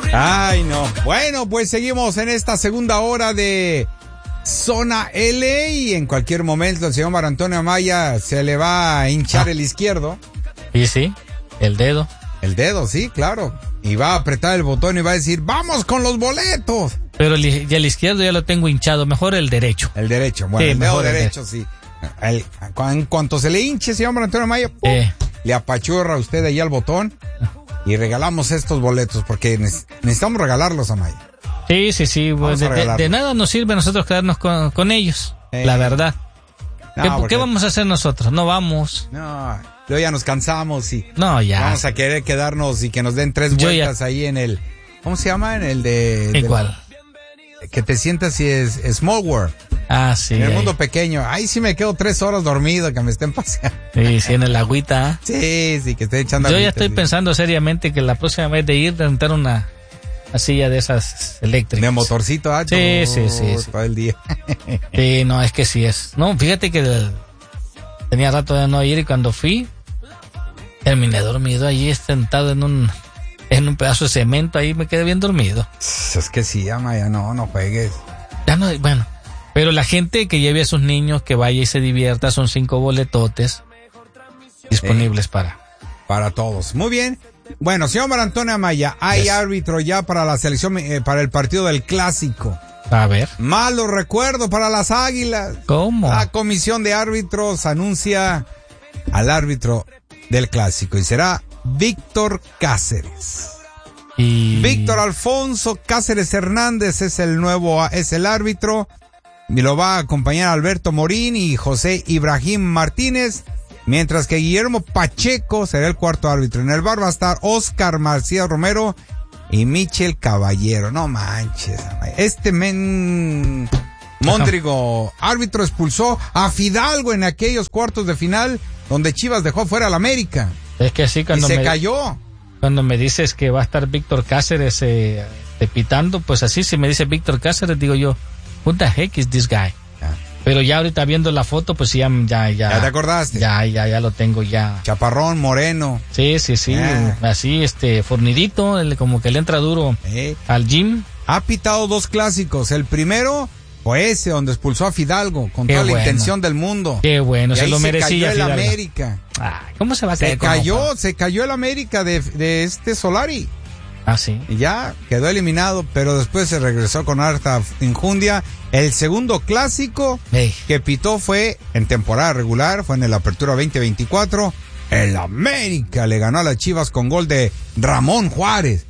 Ay, no. Bueno, pues seguimos en esta segunda hora de Zona L y en cualquier momento el señor Marco Antonio Amaya se le va a hinchar el izquierdo. Y sí, el dedo. El dedo, sí, claro. Y va a apretar el botón y va a decir, ¡vamos con los boletos! Pero el izquierdo ya lo tengo hinchado, mejor el derecho. El derecho, bueno, sí, el dedo derecho, sí. En cuanto se le hinche, señor Marco Antonio Amaya, le apachurra a usted ahí al botón y regalamos estos boletos porque necesitamos regalarlos, Amaya. Sí, pues de nada nos sirve a nosotros quedarnos con ellos, la verdad. No, ¿Qué vamos a hacer nosotros? No vamos. No, luego ya nos cansamos y ya vamos a querer quedarnos y que nos den 3 vueltas ahí en el, ¿cómo se llama? En el de... ¿Cuál? Que te sientas y es Small World. Ah, sí. En el mundo pequeño. Ahí sí me quedo 3 horas dormido, que me estén paseando. Sí, en el agüita. Sí, que estoy echando Yo agüita, ya estoy pensando seriamente que la próxima vez de ir, rentar una silla de esas eléctricas. De motorcito, Sí. Todo el día. Sí, no, es que sí es. No, fíjate que tenía rato de no ir y cuando fui, terminé dormido allí sentado en un pedazo de cemento, ahí me quedé bien dormido. Es que sí, Amaya, no juegues. Ya no, bueno, pero la gente que lleve a sus niños, que vaya y se divierta, son 5 boletotes disponibles para todos. Muy bien. Bueno, señor Marco Antonio Amaya, hay árbitro ya para la selección, para el partido del Clásico. A ver. Malo recuerdo para las Águilas. ¿Cómo? La comisión de árbitros anuncia al árbitro del Clásico y será Víctor Cáceres. Víctor Alfonso Cáceres Hernández es el árbitro y lo va a acompañar Alberto Morín y José Ibrahim Martínez, mientras que Guillermo Pacheco será el cuarto árbitro. En el bar va a estar Oscar García Romero y Michel Caballero. No manches, Móndrigo, árbitro, expulsó a Fidalgo en aquellos cuartos de final donde Chivas dejó fuera al América. Es que así cuando cayó. Cuando me dices que va a estar Víctor Cáceres pitando, pues así, si me dice Víctor Cáceres, digo yo, who the heck is this guy? Pero ya ahorita viendo la foto, pues ya te acordaste. Ya lo tengo ya. Chaparrón, moreno. Sí. Así, fornidito, como que le entra duro al gym. Ha pitado 2 clásicos. El primero fue ese, donde expulsó a Fidalgo con toda la intención del mundo. Qué bueno, se lo merecía. Se cayó el América. ¿Cómo se va a caer? Se cayó el América de Solari. Sí. Y ya quedó eliminado, pero después se regresó con harta injundia. El segundo clásico que pitó fue en temporada regular, fue en el Apertura 2024. El América le ganó a las Chivas con gol de Ramón Juárez.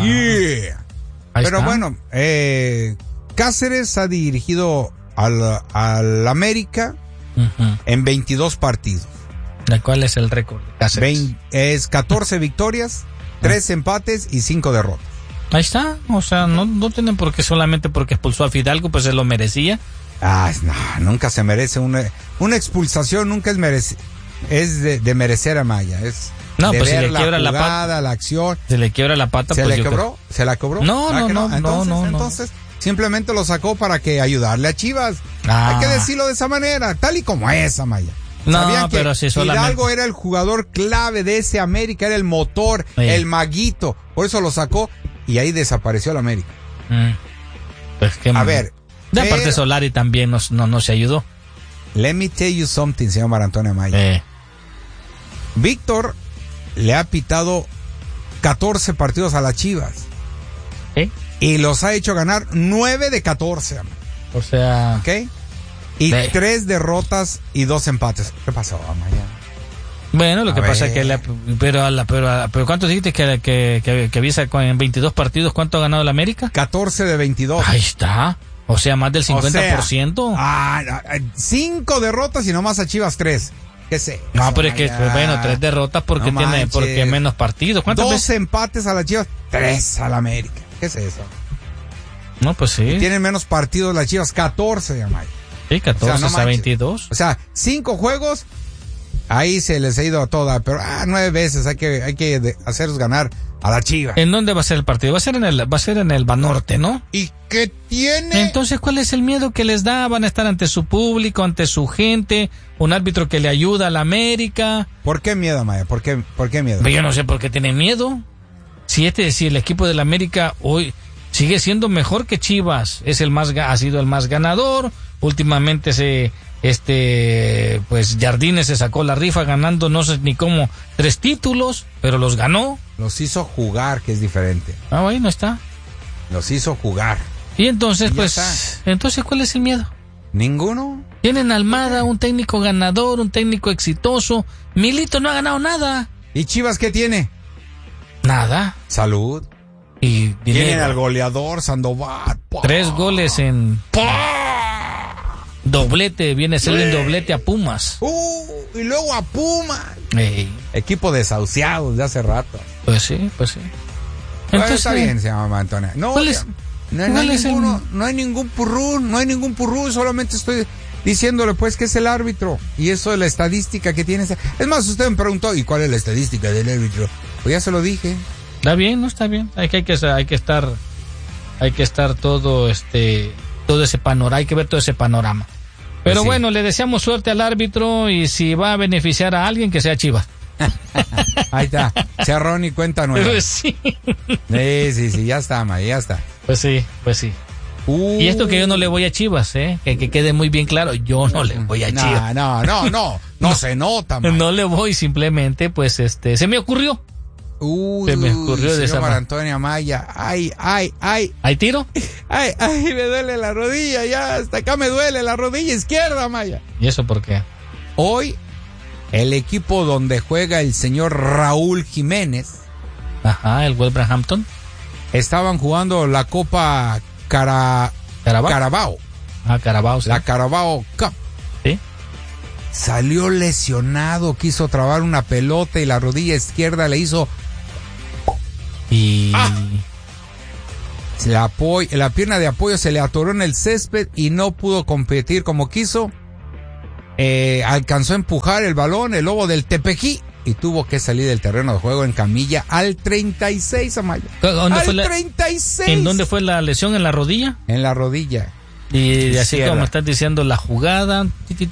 Pero bueno, Cáceres ha dirigido al América en 22 partidos. ¿Cuál es el récord de Cáceres? Es 14 victorias, 3 empates y 5 derrotas. Ahí está, o sea, no tienen por qué solamente porque expulsó a Fidalgo, pues se lo merecía. No, nunca se merece una expulsación, nunca es de merecer a Maya, es de pues ver si le quiebra la jugada, pata, la acción. Se le quiebra la pata, ¿Se pues le cobró? ¿Se la cobró? No. Entonces, simplemente lo sacó para que ayudarle a Chivas. Hay que decirlo de esa manera, tal y como es, Amaya. No, pero si solamente Fidalgo era el jugador clave de ese América, era el motor, el maguito, por eso lo sacó y ahí desapareció el América. Pues qué a ver, de aparte Solari también no se ayudó. Let me tell you something, señor Marco Antonio Amaya. Víctor le ha pitado 14 partidos a las Chivas. Y los ha hecho ganar 9 de 14. O sea, ¿ok? Y 3 derrotas y 2 empates. ¿Qué pasó, Amaya? Bueno, lo que pasa es que pero ¿cuánto dijiste que avisa en 22 partidos? ¿Cuánto ha ganado el América? 14 de 22. Ahí está. O sea, más del 50%. 5 derrotas y nomás a Chivas 3. ¿Qué sé? No, pero es que, bueno, 3 derrotas porque porque menos partidos. ¿Cuántas 2 veces? empates a las Chivas, 3 al América. ¿Qué es eso? No, pues sí. Y tienen menos partidos las Chivas, 14 de Amaya. Sí, 14 a 22. O sea, 5 juegos, ahí se les ha ido a toda, pero 9 veces hay que hacerlos ganar a la Chivas. ¿En dónde va a ser el partido? Va a ser en el Banorte, ¿no? ¿Y qué tiene? Entonces, ¿cuál es el miedo que les da? Van a estar ante su público, ante su gente, un árbitro que le ayuda a la América. ¿Por qué miedo, Amaya? ¿Por qué miedo? Pero yo no sé por qué tienen miedo. si el equipo del América hoy sigue siendo mejor que Chivas, ha sido el más ganador, últimamente pues Jardines se sacó la rifa ganando no sé ni cómo 3 títulos, pero los ganó. Los hizo jugar, que es diferente. Ahí no está. Los hizo jugar. Y entonces, entonces, ¿cuál es el miedo? Ninguno. Tienen a Almada, un técnico ganador, un técnico exitoso. Milito no ha ganado nada. ¿Y Chivas qué tiene? Nada. Salud. Y tienen al goleador Sandoval. 3 goles en doblete, viene a ser un doblete a Pumas. Y luego a Pumas. Equipo desahuciado de hace rato. Pues sí. Entonces, está bien, se llama Antonio. No, no hay ningún purrún, solamente estoy diciéndole pues que es el árbitro. Y eso es la estadística que tiene. Es más, usted me preguntó, ¿y cuál es la estadística del árbitro? Pues ya se lo dije. Está bien, no está bien. Hay que estar todo ese panorama, hay que ver todo ese panorama. Pero pues sí. Bueno, le deseamos suerte al árbitro y si va a beneficiar a alguien que sea Chivas. Ahí está, sea Ronnie, cuenta nueva. Pues sí. Sí, ya está, May, ya está. Pues sí. Y esto que yo no le voy a Chivas, que quede muy bien claro, yo no le voy a Chivas. No se nota, May. No le voy, simplemente, pues, se me ocurrió. Se me ocurrió de esa Antonio Amaya. Ay. ¿Hay tiro? Ay, me duele la rodilla, ya, hasta acá me duele la rodilla izquierda, Amaya. ¿Y eso por qué? Hoy, el equipo donde juega el señor Raúl Jiménez. Ajá, el Wolverhampton. Estaban jugando la Copa Carabao. Carabao, sí. La Carabao Cup. Sí. Salió lesionado, quiso trabar una pelota y la rodilla izquierda le hizo... La pierna de apoyo se le atoró en el césped y no pudo competir como quiso. Alcanzó a empujar el balón, el lobo del Tepeji, y tuvo que salir del terreno de juego en camilla al 36, Amaya. Al 36. ¿En dónde fue la lesión? ¿En la rodilla? En la rodilla. Y así como estás diciendo, la jugada,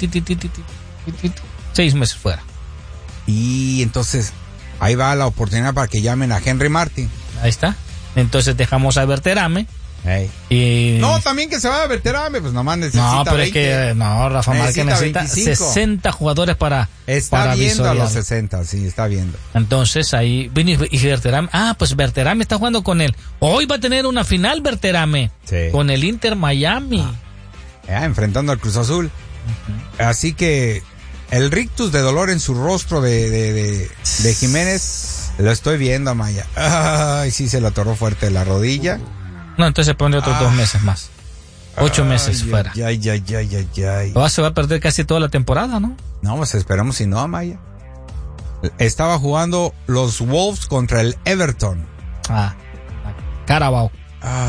6 meses fuera. Y entonces, ahí va la oportunidad para que llamen a Henry Martin. Ahí está. Entonces dejamos a Berterame. Y... No, también que se va a Berterame, pues nomás necesita. No, pero 20. Es que Rafa Márquez necesita 25. 60 jugadores para. Está viendo a los 60, sí, está viendo. Entonces ahí y Berterame. Pues Berterame está jugando con él. Hoy va a tener una final Berterame. Sí. Con el Inter Miami. Enfrentando al Cruz Azul. Uh-huh. Así que el rictus de dolor en su rostro de Jiménez. Lo estoy viendo, Amaya. Ay, sí, se le atoró fuerte la rodilla. No, entonces pone otros 2 meses más. 8 meses fuera. Ay. Se va a perder casi toda la temporada, ¿no? No, pues esperamos si no, Amaya. Estaba jugando los Wolves contra el Everton. Carabao.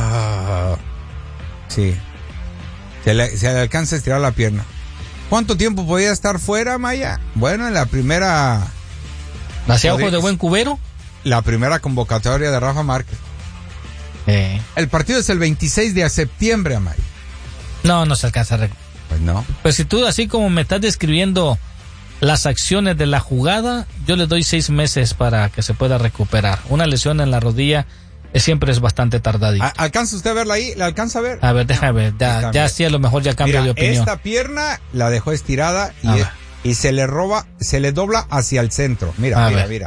Sí. Se le alcanza a estirar la pierna. ¿Cuánto tiempo podía estar fuera, Amaya? Bueno, en la primera... ¿Hacia ojos de buen cubero? La primera convocatoria de Rafa Márquez. El partido es el 26 de septiembre, Amaya. No se alcanza a Pues no. Pues si tú así como me estás describiendo las acciones de la jugada, yo le doy 6 meses para que se pueda recuperar. Una lesión en la rodilla siempre es bastante tardadito. ¿Alcanza usted a verla ahí? ¿La alcanza a ver? A ver, déjame ver. Ya sí, a lo mejor ya cambio de opinión. Esta pierna la dejó estirada y se le dobla hacia el centro. Mira.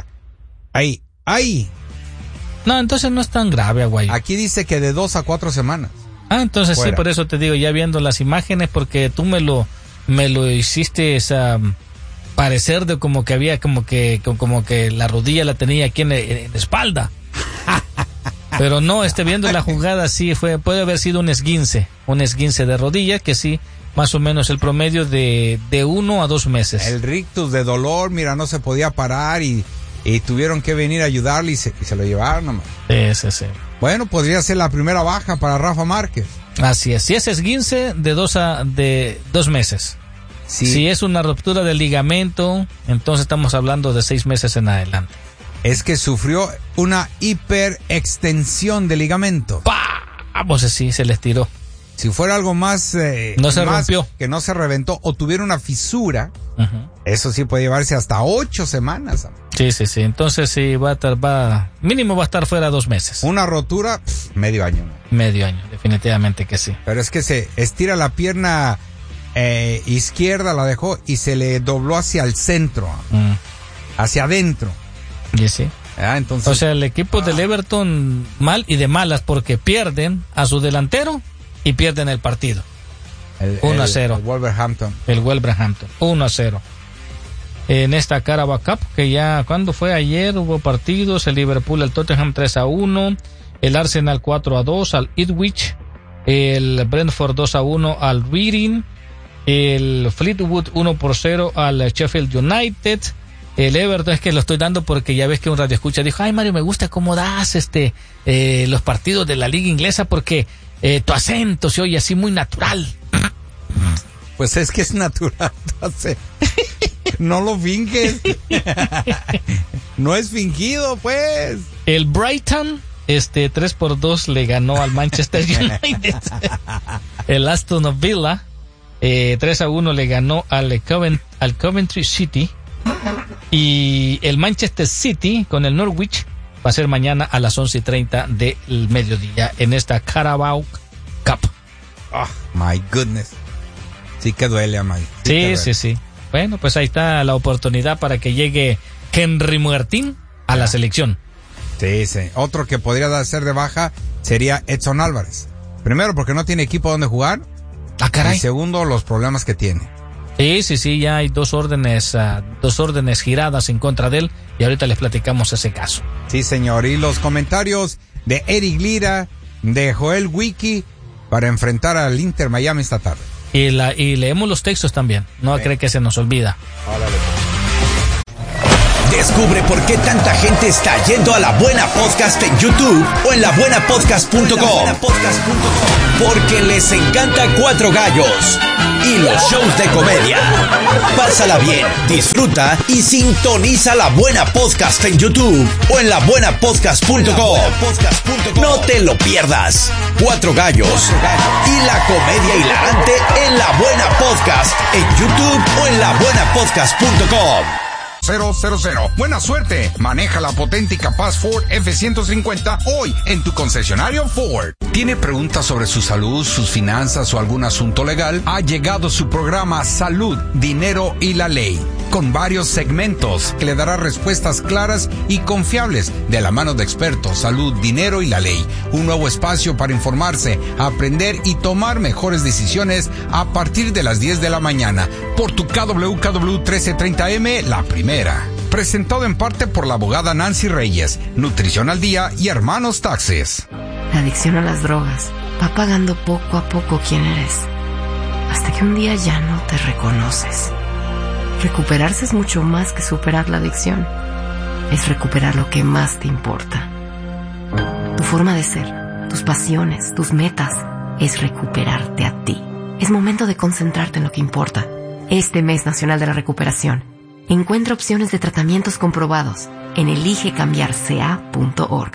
Ahí. No, entonces no es tan grave, Aguayo. Aquí dice que de 2 a 4 semanas. Entonces fuera. Sí, por eso te digo, ya viendo las imágenes, porque tú me lo hiciste parecer de como que había, como que la rodilla la tenía aquí en la espalda. Pero no, viendo la jugada sí puede haber sido un esguince de rodilla, que sí, más o menos el promedio de 1 a 2 meses. El rictus de dolor, mira, no se podía parar y tuvieron que venir a ayudarle y se lo llevaron nomás. Sí. Bueno, podría ser la primera baja para Rafa Márquez. Así es. Si es esguince, de 2 meses. Sí. Si es una ruptura del ligamento, entonces estamos hablando de 6 meses en adelante. Es que sufrió una hiperextensión de ligamento. Pues sí, se le estiró. Si fuera algo más... no se rompió. Que no se reventó o tuviera una fisura, eso sí puede llevarse hasta 8 semanas. Sí. Entonces sí, mínimo va a estar fuera 2 meses. Una rotura, medio año. Medio año, definitivamente que sí. Pero es que se estira la pierna izquierda, la dejó y se le dobló hacia el centro, hacia adentro. Y sí. Entonces, o sea, el equipo del Everton mal y de malas porque pierden a su delantero y pierden el partido. 1-0. El Wolverhampton. 1-0. En esta Carabao Cup, que ya, ¿cuándo fue? Ayer hubo partidos, el Liverpool, el Tottenham 3-1, el Arsenal 4-2 al Ipswich, el Brentford 2-1 al Reading, el Fleetwood 1-0 al Sheffield United, el Everton, es que lo estoy dando porque ya ves que un radio escucha dijo, ay Mario, me gusta cómo das los partidos de la liga inglesa porque tu acento se oye así muy natural. Pues es que es natural, no lo finges. No es fingido, pues. El Brighton 3-2 le ganó al Manchester United. El Aston Villa 3-1 le ganó al Coventry City. Y el Manchester City con el Norwich va a ser mañana a las 11:30 del mediodía en esta Carabao Cup. Oh, my goodness. Sí que duele, Amay. Sí. Bueno, pues ahí está la oportunidad para que llegue Henry Martín a la selección. Sí. Otro que podría ser de baja sería Edson Álvarez. Primero, porque no tiene equipo donde jugar. Ah, caray. Y segundo, los problemas que tiene. Sí, ya hay dos órdenes giradas en contra de él y ahorita les platicamos ese caso. Sí, señor. Y los comentarios de Eric Lira, de Joel Wiki para enfrentar al Inter Miami esta tarde. Y leemos los textos también, no cree que se nos olvida. Descubre por qué tanta gente está yendo a La Buena Podcast en YouTube o en labuenapodcast.com. Porque les encanta Cuatro Gallos y los shows de comedia. Pásala bien, disfruta y sintoniza La Buena Podcast en YouTube o en labuenapodcast.com. No te lo pierdas. Cuatro Gallos y la comedia hilarante en La Buena Podcast en YouTube o en labuenapodcast.com. 000. Buena suerte. Maneja la potente y capaz Ford F-150 hoy en tu concesionario Ford. ¿Tiene preguntas sobre su salud, sus finanzas o algún asunto legal? Ha llegado su programa Salud, Dinero y la Ley, con varios segmentos que le dará respuestas claras y confiables de la mano de expertos. Salud, Dinero y la Ley. Un nuevo espacio para informarse, aprender y tomar mejores decisiones a partir de las 10 de la mañana por tu KWKW 1330M, la primera. Presentado en parte por la abogada Nancy Reyes, Nutrición al Día y Hermanos Taxes. La adicción a las drogas va pagando poco a poco quién eres, hasta que un día ya no te reconoces. Recuperarse es mucho más que superar la adicción. Es recuperar lo que más te importa. Tu forma de ser, tus pasiones, tus metas, es recuperarte a ti. Es momento de concentrarte en lo que importa. Este mes nacional de la recuperación, encuentra opciones de tratamientos comprobados en eligecambiarca.org.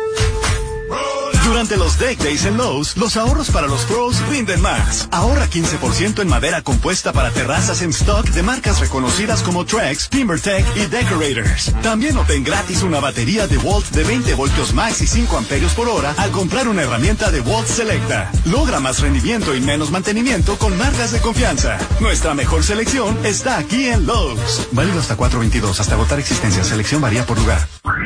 Durante los Deck Days en Lowe's, los ahorros para los pros rinden más. Ahorra 15% en madera compuesta para terrazas en stock de marcas reconocidas como Trex, TimberTech y Decorators. También obtén gratis una batería DeWalt de 20 voltios max y 5 amperios por hora al comprar una herramienta DeWalt Selecta. Logra más rendimiento y menos mantenimiento con marcas de confianza. Nuestra mejor selección está aquí en Lowe's. Válido hasta 4/22, hasta agotar existencia. Selección varía por lugar.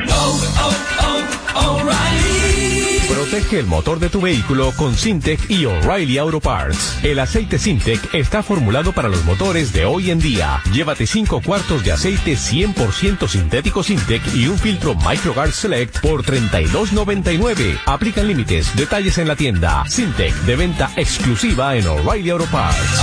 Protege el motor de tu vehículo con Syntec y O'Reilly Auto Parts. El aceite Syntec está formulado para los motores de hoy en día. Llévate 5 cuartos de aceite 100% sintético Syntec y un filtro MicroGuard Select por $32.99. Aplican límites. Detalles en la tienda. Syntec, de venta exclusiva en O'Reilly Auto Parts.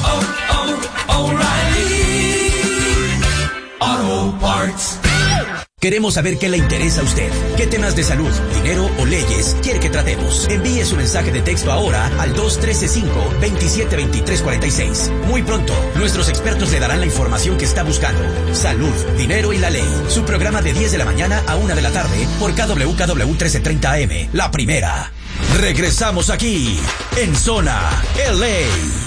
O'Reilly Auto Parts. Queremos saber qué le interesa a usted. ¿Qué temas de salud, dinero o leyes quiere que tratemos? Envíe su mensaje de texto ahora al 213-5-272346. Muy pronto, nuestros expertos le darán la información que está buscando. Salud, Dinero y la Ley. Su programa de 10 de la mañana a 1 de la tarde por KWKW 1330 AM. La primera. Regresamos aquí, en Zona LA.